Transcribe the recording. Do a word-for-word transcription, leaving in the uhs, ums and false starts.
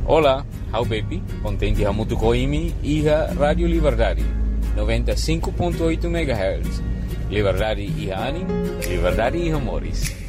Olá, how baby, contente hamutu koimi iha Radio Liberdade, noventa e cinco ponto oito megahertz. Liberdade iha anim, liberdade iha moris.